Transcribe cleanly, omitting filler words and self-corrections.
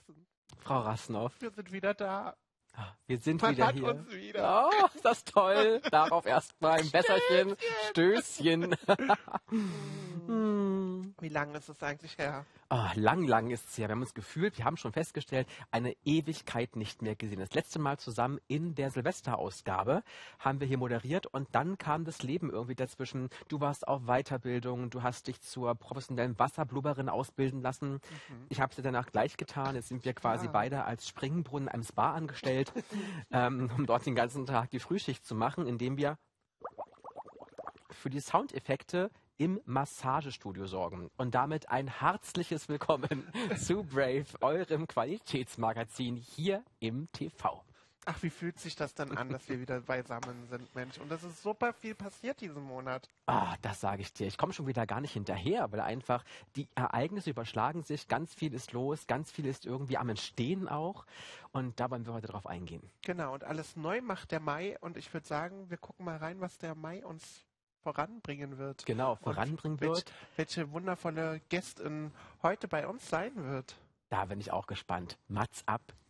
begrüßen. Frau Rassnow. Wir sind wieder da. Wir sind Man wieder hat hier. uns wieder. Oh, ist das toll. Darauf erstmal ein Wässerchen. Stößchen. Wie lange ist es eigentlich her? Oh, lang ist es her. Wir haben uns gefühlt, wir haben schon festgestellt, eine Ewigkeit nicht mehr gesehen. Das letzte Mal zusammen in der Silvesterausgabe haben wir hier moderiert und dann kam das Leben irgendwie dazwischen. Du warst auf Weiterbildung, du hast dich zur professionellen Wasserblubberin ausbilden lassen. Ich habe es dir danach gleich getan. Jetzt sind wir quasi beide als Springbrunnen in einem Spa angestellt, um dort den ganzen Tag die Frühschicht zu machen, indem wir für die Soundeffekte im Massagestudio sorgen. Und damit ein herzliches Willkommen zu Brave, eurem Qualitätsmagazin hier im TV. Ach, wie fühlt sich das dann an, dass wir wieder beisammen sind, Mensch? Und es ist super viel passiert diesen Monat. Ah, das sage ich dir. Ich komme schon wieder gar nicht hinterher, weil einfach die Ereignisse überschlagen sich. Ganz viel ist los, ganz viel ist irgendwie am Entstehen auch. Und da wollen wir heute drauf eingehen. Genau, und alles neu macht der Mai. Und ich würde sagen, wir gucken mal rein, was der Mai uns voranbringen wird. Genau, voranbringen wird. Welche wundervolle Gästin heute bei uns sein wird. Da bin ich auch gespannt. Mats ab